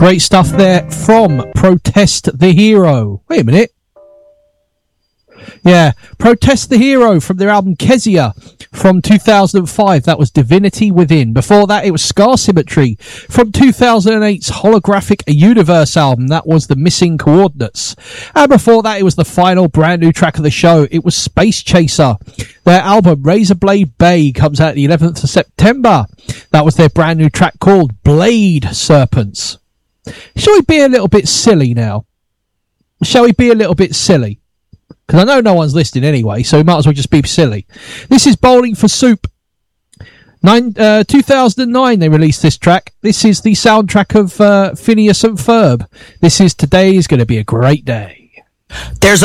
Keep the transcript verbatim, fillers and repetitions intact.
Great stuff there from Protest the Hero. Wait a minute. Yeah, Protest the Hero from their album Kezia from two thousand five. That was Divinity Within. Before that, it was Scar Symmetry from two thousand eight's Holographic Universe album. That was The Missing Coordinates. And before that, it was the final brand new track of the show. It was Space Chaser. Their album Razorblade Bay comes out the eleventh of September. That was their brand new track called Blade Serpents. Shall we be a little bit silly now? Shall we be a little bit silly? Because I know no one's listening anyway, so we might as well just be silly. This is Bowling for Soup. Nine, uh, two thousand nine they released this track. This is the soundtrack of uh, Phineas and Ferb. This is Today is Going to Be a Great Day. There's